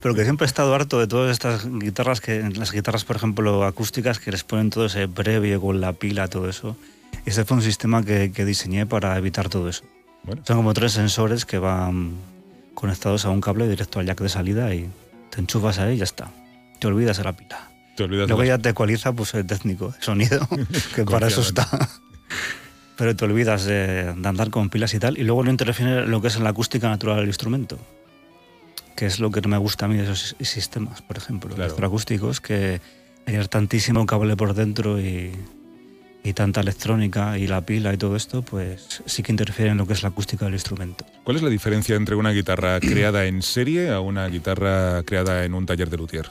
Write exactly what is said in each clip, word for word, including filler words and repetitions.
Pero que siempre he estado harto de todas estas guitarras, que las guitarras, por ejemplo, acústicas, que les ponen todo ese previo con la pila, todo eso. Y ese fue un sistema que, que diseñé para evitar todo eso. Bueno. Son como tres sensores que van conectados a un cable directo al jack de salida y te enchufas ahí y ya está. Te olvidas de la pila. Te olvidas Luego de ya te ecualiza pues, el técnico de sonido, que para eso está. Pero te olvidas de, de andar con pilas y tal. Y luego no interfiere lo que es en la acústica natural del instrumento, que es lo que no me gusta a mí de esos sistemas, por ejemplo, claro. Electroacústicos, que hay tantísimo cable por dentro y, y tanta electrónica y la pila y todo esto, pues sí que interfiere en lo que es la acústica del instrumento. ¿Cuál es la diferencia entre una guitarra creada en serie a una guitarra creada en un taller de luthier?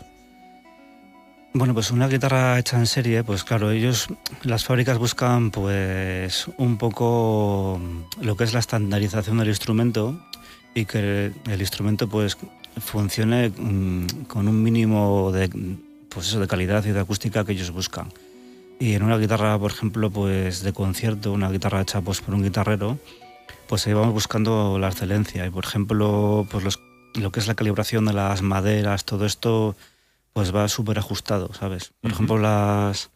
Bueno, pues una guitarra hecha en serie, pues claro, ellos, las fábricas buscan pues un poco lo que es la estandarización del instrumento y que el instrumento pues funcione con un mínimo de, pues eso, de calidad y de acústica que ellos buscan. Y en una guitarra, por ejemplo, pues de concierto, una guitarra hecha pues por un guitarrero, pues ahí vamos buscando la excelencia. Y por ejemplo, pues los, lo que es la calibración de las maderas, todo esto pues va súper ajustado, ¿sabes? Por uh-huh. ejemplo, las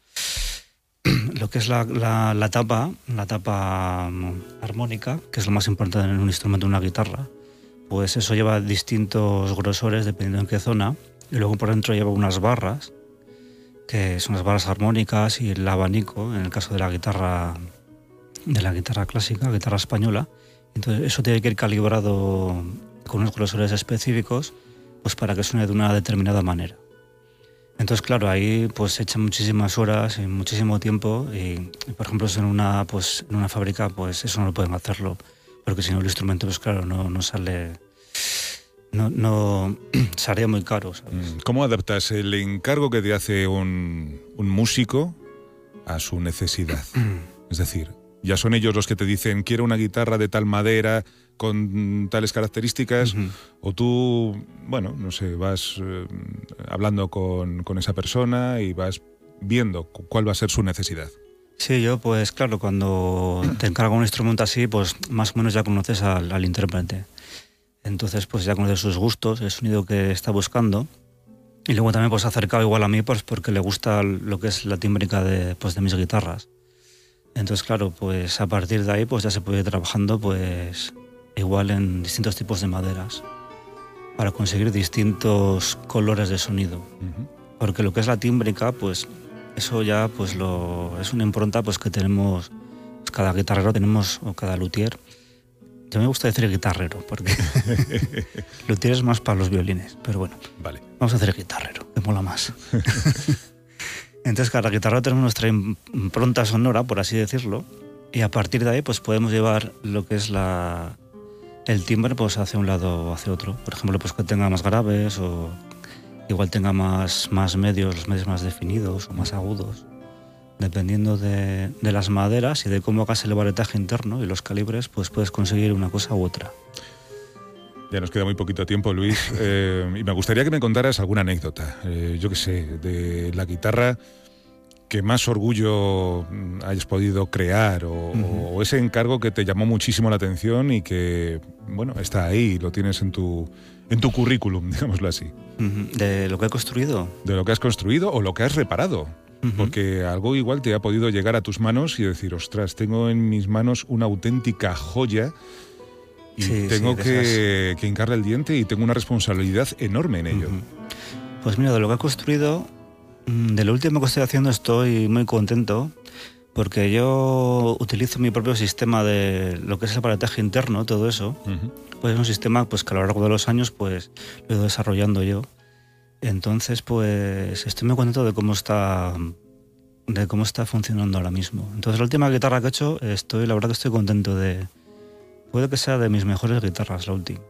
lo que es la, la, la tapa, la tapa armónica, que es lo más importante en un instrumento, una guitarra, pues eso lleva distintos grosores dependiendo en qué zona, y luego por dentro lleva unas barras, que son las barras armónicas y el abanico, en el caso de la guitarra de la guitarra clásica, guitarra española. Entonces eso tiene que ir calibrado con unos grosores específicos, pues para que suene de una determinada manera. Entonces, claro, ahí pues se echan muchísimas horas y muchísimo tiempo y, y por ejemplo, en una, pues, en una fábrica pues eso no lo pueden hacerlo, porque si no el instrumento, pues claro, no, no sale, no, no sería muy caro, ¿sabes? ¿Cómo adaptas el encargo que te hace un, un músico a su necesidad? Es decir, ya son ellos los que te dicen, quiero una guitarra de tal madera, con tales características, uh-huh. o tú, bueno, no sé, vas eh, hablando con, con esa persona y vas viendo cuál va a ser su necesidad. Sí, yo pues claro, cuando te encargo un instrumento así, pues más o menos ya conoces al, al intérprete. Entonces pues ya conoces sus gustos, el sonido que está buscando. Y luego también pues acercado igual a mí pues porque le gusta lo que es la tímbrica de, pues, de mis guitarras. Entonces claro, pues a partir de ahí pues ya se puede ir trabajando pues igual en distintos tipos de maderas para conseguir distintos colores de sonido. Uh-huh. Porque lo que es la tímbrica, pues eso ya pues lo es una impronta pues que tenemos, pues, cada guitarrero tenemos, o cada luthier. Yo me gusta decir guitarrero, porque luthier es más para los violines, pero bueno, vale. Vamos a hacer guitarrero, que mola más. Entonces cada guitarrero tenemos nuestra impronta sonora, por así decirlo, y a partir de ahí pues podemos llevar lo que es la el timbre pues hacia un lado o hacia otro. Por ejemplo, pues que tenga más graves o igual tenga más, más medios, los medios más definidos o más agudos. Dependiendo de, de las maderas y de cómo hagas el baretaje interno y los calibres, pues puedes conseguir una cosa u otra. Ya nos queda muy poquito tiempo, Luis, eh, y me gustaría que me contaras alguna anécdota, eh, yo qué sé, de la guitarra que más orgullo hayas podido crear o, uh-huh. o ese encargo que te llamó muchísimo la atención y que, bueno, está ahí, lo tienes en tu, en tu currículum, digámoslo así. Uh-huh. ¿De lo que he construido? De lo que has construido o lo que has reparado. Uh-huh. Porque algo igual te ha podido llegar a tus manos y decir, ostras, tengo en mis manos una auténtica joya y sí, tengo sí, que, esas... que hincarle el diente y tengo una responsabilidad enorme en ello. Uh-huh. Pues mira, de lo que he construido, de lo último que estoy haciendo estoy muy contento porque yo utilizo mi propio sistema de lo que es el aparataje interno, todo eso. Uh-huh. Pues es un sistema pues, que a lo largo de los años pues, lo he ido desarrollando yo. Entonces, pues estoy muy contento de cómo está de cómo está funcionando ahora mismo. Entonces, la última guitarra que he hecho, estoy, la verdad que estoy contento de... Puede que sea de mis mejores guitarras, la última.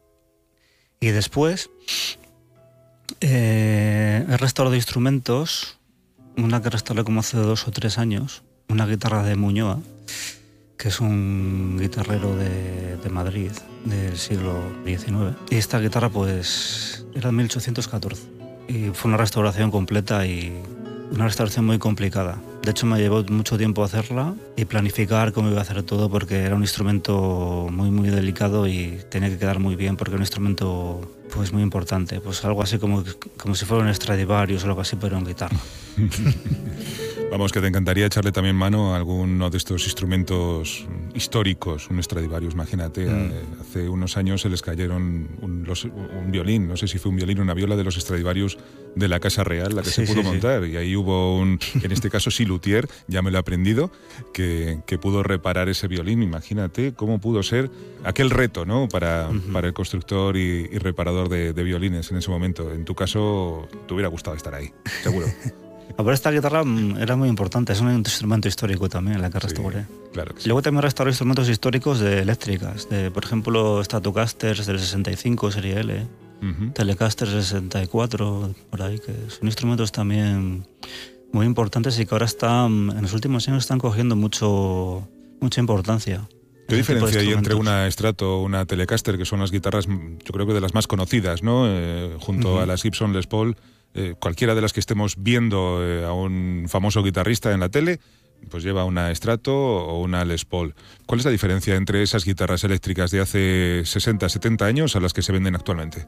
Y después, eh, he restaurado instrumentos, una que restauré como hace dos o tres años, una guitarra de Muñoa, que es un guitarrero de, de Madrid del siglo diecinueve. Y esta guitarra, pues, era de mil ochocientos catorce. Y fue una restauración completa y una restauración muy complicada. De hecho, me llevó mucho tiempo hacerla y planificar cómo iba a hacer todo porque era un instrumento muy, muy delicado y tenía que quedar muy bien porque era un instrumento pues muy importante, pues algo así como, como si fuera un Stradivarius o algo así, pero en guitarra. Vamos, que te encantaría echarle también mano a alguno de estos instrumentos históricos, un Stradivarius, imagínate. Mm. Hace unos años se les cayeron un, los, un violín, no sé si fue un violín o una viola de los Stradivarius de la Casa Real, la que sí, se pudo sí, montar. Sí. Y ahí hubo un, en este caso sí, luthier, ya me lo he aprendido, que, que pudo reparar ese violín. Imagínate cómo pudo ser aquel reto, ¿no? Para, uh-huh. para el constructor y, y reparador de, de violines en ese momento. En tu caso, te hubiera gustado estar ahí, seguro. A ver, esta guitarra era muy importante, es un instrumento histórico también, la que restauré. Sí, claro que sí. Luego también restauré instrumentos históricos de eléctricas, de, por ejemplo, Stratocasters del sesenta y cinco, serie L, uh-huh. Telecasters del sesenta y cuatro, por ahí, que son instrumentos también muy importantes y que ahora están, en los últimos años están cogiendo mucho, mucha importancia. ¿Qué diferencia hay entre una Strato o una Telecaster, que son las guitarras, yo creo que de las más conocidas, ¿no? Eh, junto uh-huh. a las Gibson Les Paul. Eh, cualquiera de las que estemos viendo eh, a un famoso guitarrista en la tele, pues lleva una Strato o una Les Paul. ¿Cuál es la diferencia entre esas guitarras eléctricas de hace sesenta, setenta años a las que se venden actualmente?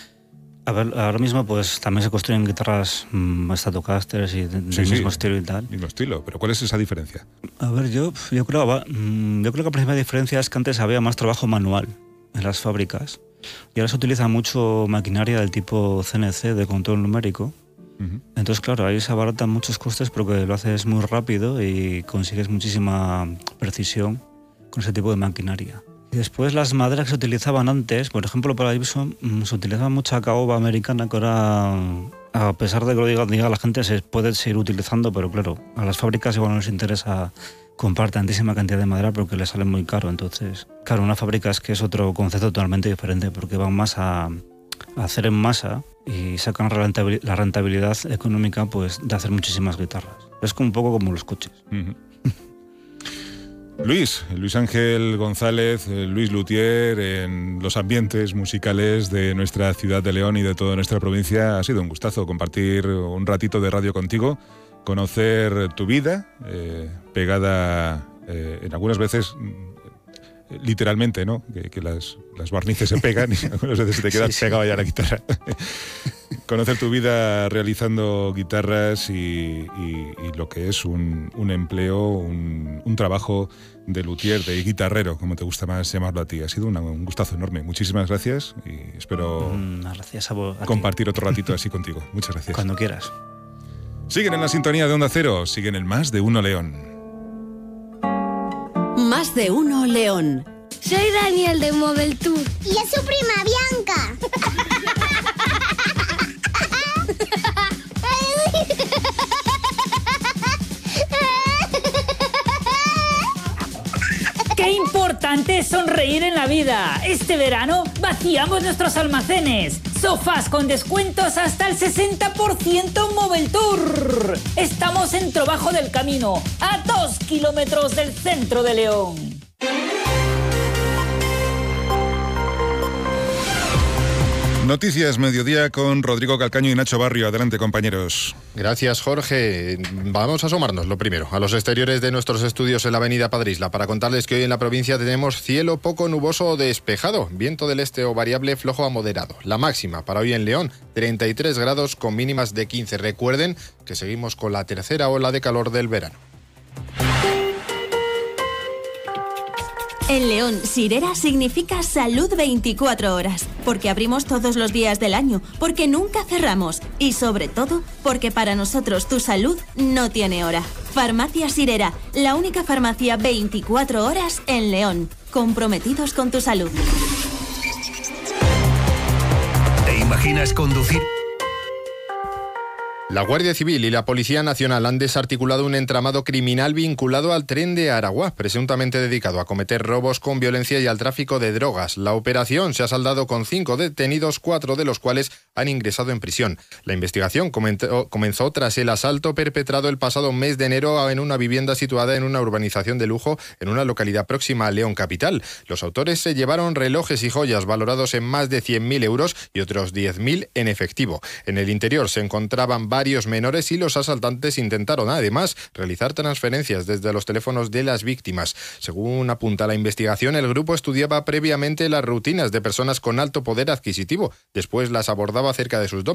A ver, ahora mismo pues también se construyen guitarras mmm, Stratocasters y de, sí, del mismo sí, estilo y tal. Mismo estilo, pero ¿cuál es esa diferencia? A ver, yo, yo, creo, yo creo que la principal diferencia es que antes había más trabajo manual en las fábricas. Y ahora se utiliza mucho maquinaria del tipo C N C, de control numérico. Uh-huh. Entonces, claro, ahí se abaratan muchos costes porque lo haces muy rápido y consigues muchísima precisión con ese tipo de maquinaria. Y después las maderas que se utilizaban antes, por ejemplo, para Gibson, se utilizaba mucha caoba americana, que ahora, a pesar de que lo diga, diga la gente, se puede seguir utilizando, pero claro, a las fábricas igual no les interesa comprar tantísima cantidad de madera porque les sale muy caro. Entonces, claro, una fábrica es que es otro concepto totalmente diferente porque van más a, a hacer en masa y sacan la rentabilidad económica pues de hacer muchísimas guitarras. Es como un poco como los coches. Uh-huh. Luis, Luis Ángel González, Luis Luthier, en los ambientes musicales de nuestra ciudad de León y de toda nuestra provincia. Ha sido un gustazo compartir un ratito de radio contigo, conocer tu vida, eh, pegada eh, en algunas veces eh, literalmente, ¿no? Que, que las, las barnices se pegan y algunas veces se te queda sí, sí. pegado ya la guitarra. Conocer tu vida realizando guitarras y, y, y lo que es un, un empleo, un, un trabajo de luthier, de guitarrero, como te gusta más llamarlo a ti. Ha sido una, un gustazo enorme. Muchísimas gracias y espero mm, gracias a vos, a compartir ti. otro ratito así contigo. Muchas gracias. Cuando quieras. Siguen en la sintonía de Onda Cero, siguen el Más de Uno León. Más de Uno León. Soy Daniel de Mobile Tour. Y es su prima Bianca. ¡Qué importante es sonreír en la vida! Este verano vaciamos nuestros almacenes. Sofás con descuentos hasta el sesenta por ciento en Mobile Tour. Estamos en Trobajo del Camino, a dos kilómetros del centro de León. Noticias Mediodía con Rodrigo Calcaño y Nacho Barrio. Adelante, compañeros. Gracias, Jorge. Vamos a asomarnos, lo primero, a los exteriores de nuestros estudios en la avenida Padre Isla, para contarles que hoy en la provincia tenemos cielo poco nuboso o despejado, viento del este o variable flojo a moderado. La máxima para hoy en León, treinta y tres grados con mínimas de quince. Recuerden que seguimos con la tercera ola de calor del verano. En León, Sirera significa salud veinticuatro horas, porque abrimos todos los días del año, porque nunca cerramos y sobre todo, porque para nosotros tu salud no tiene hora. Farmacia Sirera, la única farmacia veinticuatro horas en León, comprometidos con tu salud. ¿Te imaginas conducir? La Guardia Civil y la Policía Nacional han desarticulado un entramado criminal vinculado al tren de Aragua, presuntamente dedicado a cometer robos con violencia y al tráfico de drogas. La operación se ha saldado con cinco detenidos, cuatro de los cuales han ingresado en prisión. La investigación comentó, comenzó tras el asalto perpetrado el pasado mes de enero en una vivienda situada en una urbanización de lujo en una localidad próxima a León capital. Los autores se llevaron relojes y joyas valorados en más de cien mil euros y otros diez mil en efectivo. En el interior se encontraban varios menores y los asaltantes intentaron además realizar transferencias desde los teléfonos de las víctimas. Según apunta la investigación, el grupo estudiaba previamente las rutinas de personas con alto poder adquisitivo. Después las abordaba cerca de sus domicilios